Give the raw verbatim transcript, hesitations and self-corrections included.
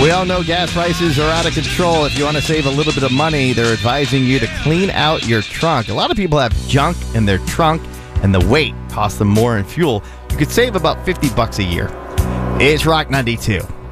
We all know gas prices are out of control. If you want to save a little bit of money, they're advising you to clean out your trunk. A lot of people have junk in their trunk, and the weight costs them more in fuel. You could save about fifty bucks a year. It's Rock ninety-two.